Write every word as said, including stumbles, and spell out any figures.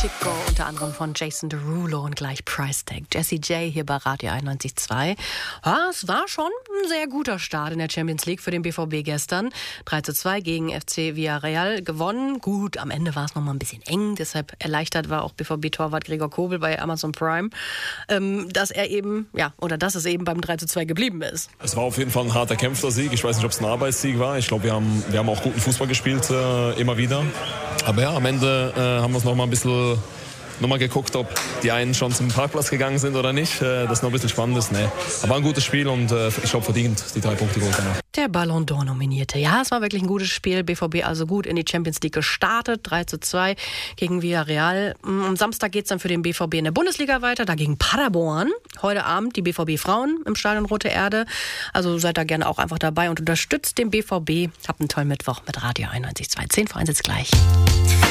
Chico, unter anderem von Jason Derulo und gleich Price Tag. Jessie J hier bei Radio einundneunzig Komma zwei. Ja, es war schon ein sehr guter Start in der Champions League für den B V B gestern. drei zu zwei gegen F C Villarreal gewonnen. Gut, am Ende war es noch mal ein bisschen eng, deshalb erleichtert war auch B V B-Torwart Gregor Kobel bei Amazon Prime, ähm, dass er eben, ja, oder dass es eben beim drei zu zwei geblieben ist. Es war auf jeden Fall ein harter kämpfter Sieg. Ich weiß nicht, ob es ein Arbeitssieg war. Ich glaube, wir haben, wir haben auch guten Fußball gespielt, äh, immer wieder. Aber ja, am Ende äh, haben wir es noch mal ein bisschen nochmal geguckt, ob die einen schon zum Parkplatz gegangen sind oder nicht. Äh, das ist noch ein bisschen spannend. Ist. Nee. Aber ein gutes Spiel und äh, ich glaube verdient die drei Punkte geholt danach. Der Ballon d'Or nominierte. Ja, es war wirklich ein gutes Spiel. B V B also gut in die Champions League gestartet. drei zu zwei gegen Villarreal. Am Samstag geht es dann für den B V B in der Bundesliga weiter. Da gegen Paderborn. Heute Abend die B V B-Frauen im Stadion Rote Erde. Also seid da gerne auch einfach dabei und unterstützt den B V B. Habt einen tollen Mittwoch mit Radio einundneunzig Komma zwei. zehn vor eins jetzt gleich.